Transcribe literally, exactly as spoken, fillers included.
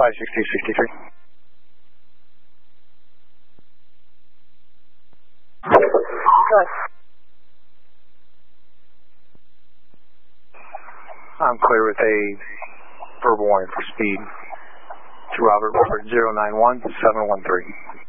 five six two six three. Okay. I'm clear with a verbal warning for speed to Robert, Robert zero nine one seven one three.